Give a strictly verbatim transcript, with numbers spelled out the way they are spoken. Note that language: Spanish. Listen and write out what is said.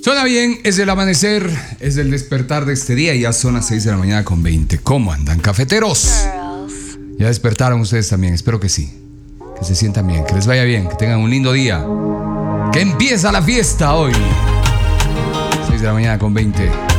Suena bien, es el amanecer, es el despertar de este día. Ya son las seis de la mañana con veinte. ¿Cómo andan, cafeteros? Ya despertaron ustedes también, espero que sí. Que se sientan bien, que les vaya bien, que tengan un lindo día. Que empieza la fiesta hoy. seis de la mañana con veinte.